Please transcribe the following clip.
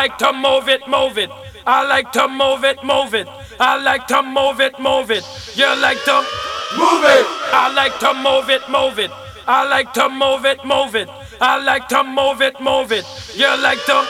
like to move it, move it. I like to move it, move it. I like to move it, move it. You like to move it. I like to move it, move it. I like to move it, move it. I like to move it, move it. You like to